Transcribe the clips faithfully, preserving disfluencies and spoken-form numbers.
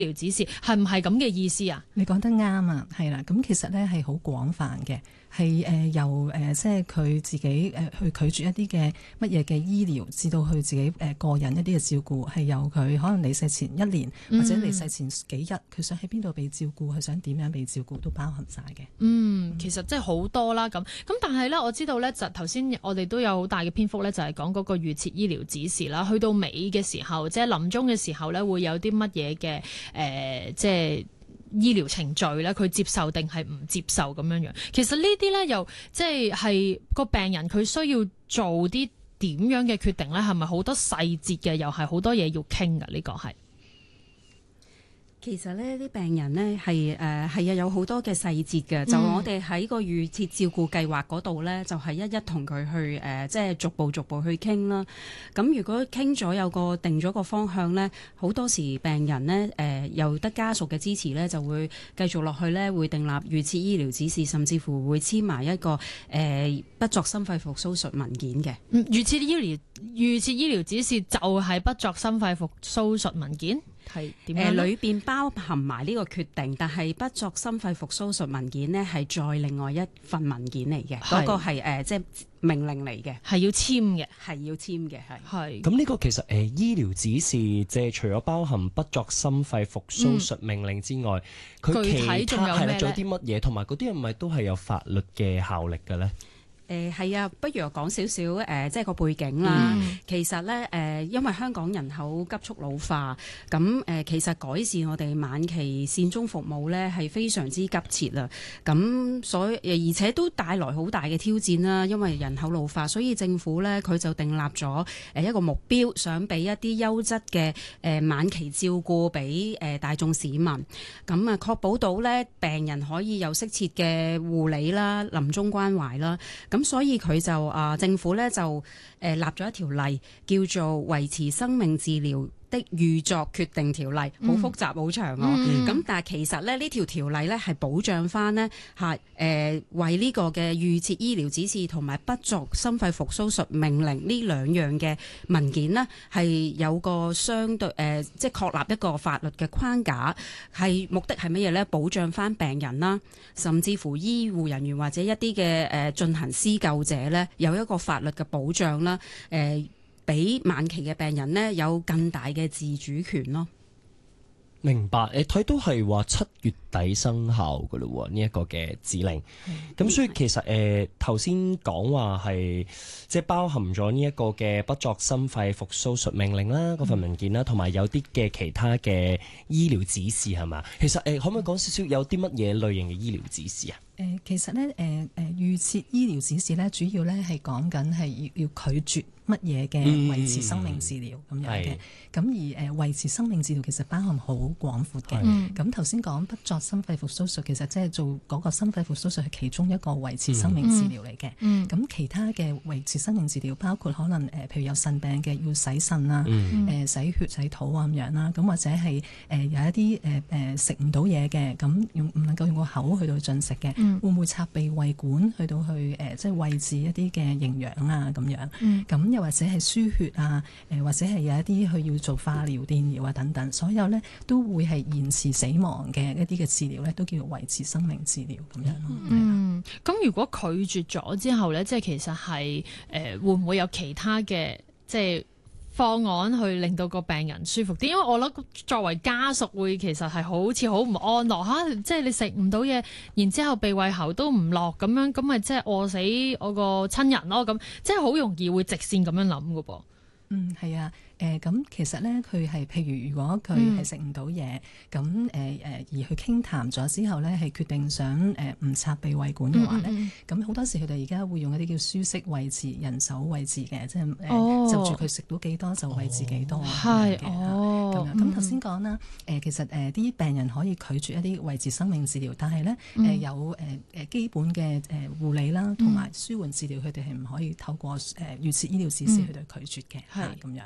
療指示係唔係咁嘅意思啊？ 你講得啱啊，係啦，咁其實咧係好廣泛嘅，係誒、呃、由誒、呃、即係佢自己誒、呃、去拒絕一啲嘅乜嘢嘅醫療，至到佢自己誒、呃、個人一啲嘅照顧，係由佢可能離世前一年、嗯、或者離世前幾日，佢想喺邊度被照顧，佢想點樣被照顧，都包含晒嘅。 嗯，其實即係好多啦，咁咁但係咧，我知道咧就頭先我哋都有好大嘅篇幅咧，就係講嗰個預設醫療指示啦，去到尾嘅時候，即係臨終嘅時候咧，會有啲乜嘢嘅誒，即係醫療程序咧，佢接受定係唔接受咁樣樣。其實呢啲咧，又即係係個病人佢需要做啲點樣嘅決定咧，係咪好多細節嘅，又係好多嘢要傾㗎？呢個係。 其實呢啲病人呢係誒係啊有好多嘅細節嘅，就我哋喺個預設照顧計劃嗰度呢，就係、是、一一同佢去誒、呃、即係逐步逐步去傾啦。咁如果傾咗有個定咗個方向呢，好多時病人呢誒又得家屬嘅支持呢，就會繼續落去呢，會訂立預設醫療指示，甚至乎會簽埋一個誒、呃、不作心肺復甦術文件嘅。 嗯，預設醫療預設醫療指示就係不作心肺復甦術文件。係點樣咧？誒，裏邊包含埋呢個決定，但係不作心肺復甦術文件呢係再另外一份文件嚟嘅，嗰、那個係誒、呃、即係命令嚟嘅， 係要簽嘅， 係要簽嘅，係。係。 咁呢個其實誒、呃、醫療指示，即係除咗包含不作心肺復甦術命令之外，佢、嗯、其他係啦，仲有啲乜嘢？同埋嗰啲係咪都係有法律嘅效力嘅咧？ 誒係啊，不如我講少少誒，即係個背景啦。嗯、其實咧誒、呃，因為香港人口急速老化，咁誒、呃、其實改善我哋晚期善終服務咧係非常之急切啦。咁所以而且都帶來好大嘅挑戰啦，因為人口老化，所以政府咧佢就訂立咗誒一個目標，想俾一啲優質嘅誒晚期照顧俾誒大眾市民。咁啊，確保到咧病人可以有適切嘅護理啦、臨終關懷啦。咁咁所以佢就啊、呃，政府咧就誒、呃、立咗一條例，叫做維持生命治療的預作決定條例，好、嗯、複雜好長哦。咁、嗯、但係其實咧呢條條例咧係保障翻呢嚇誒為呢個嘅預設醫療指示同埋不作心肺復甦術命令呢兩樣嘅文件呢係有個相對誒、呃、即係確立一個法律嘅框架，係目的係乜嘢咧？保障翻病人啦，甚至乎醫護人員或者一啲嘅誒進行施救者咧有一個法律嘅保障啦，誒、呃。俾晚期嘅病人呢有更大嘅自主權咯。 明白，誒睇都係話七月底生效㗎咯喎，呢、這、一個嘅指令。咁、嗯、所以其實誒頭先講話係即係包含咗呢一個嘅不作心肺復甦術命令啦，嗰份文件啦，同埋有啲嘅其他嘅醫療指示係嘛？其實誒、呃、可唔可以講少少有啲乜嘢類型嘅醫療指示啊？ 誒、呃、其實咧誒誒預設醫療指示咧，主要咧係講緊係要要拒絕乜嘢嘅維持生命治療咁、嗯、樣嘅。咁而誒維、呃、持生命治療其實包含好廣闊嘅。咁頭先講不作心肺復甦術，其實即係做嗰個心肺復甦術係其中一個維持生命治療嚟嘅。咁、嗯嗯、其他嘅維持生命治療包括可能誒、呃、譬如有腎病嘅要洗腎啦，誒、嗯呃、洗血洗肚啊咁樣啦。咁或者係誒、呃、有一啲誒誒食唔到嘢嘅，咁用唔能夠用個口去到進食嘅。嗯會唔會插鼻胃管去到去誒、呃，即係餵置一啲嘅營養啊咁樣？咁、嗯、又或者係輸血啊，誒、呃、或者係有一啲去要做化療、電療啊等等，所有咧都會係延遲死亡嘅一啲嘅治療咧，都叫做維持生命治療咁樣咯。 嗯，咁如果拒絕咗之後咧，即係其實係誒、呃、會唔會有其他嘅即係方案去令到個病人舒服啲？因為我諗作為家屬會其實係好似好唔安樂嚇，即係你食唔到嘢，然之後鼻胃喉都唔落咁樣，咁咪即係餓死我個親人咯，咁即係好容易會直線咁樣諗㗎噃。 嗯，係啊。誒咁、呃、其實咧，佢係譬如如果佢係食唔到嘢，咁誒誒而去傾談咗之後咧，係決定想誒唔、呃、插鼻胃管嘅話咧，咁好、嗯嗯、多時佢哋而家會用一啲叫舒適餵飼、人手餵飼嘅，即係誒、哦呃、就住佢食到幾多就餵飼幾多嘅。哦，咁樣咁頭先講啦，誒、呃、其實誒啲、呃、病人可以拒絕一啲維持生命治療，但係咧誒有誒誒、呃、基本嘅誒護理啦，同埋舒緩治療，佢哋係唔可以透過誒預設醫療指示去到拒絕嘅，係咁、嗯、樣。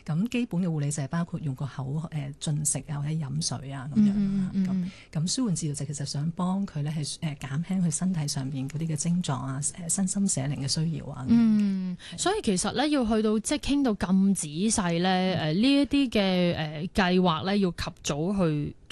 咁基本嘅護理就係包括用個口誒進食啊，或者飲水啊咁樣啦。咁、 嗯嗯咁舒緩治療就其實想幫佢咧係誒減輕佢身體上邊嗰啲嘅症狀啊，誒身心社靈嘅需要啊。 嗯，所以其實咧要去到即係傾到咁仔細咧，誒呢一啲嘅誒計劃咧要及早去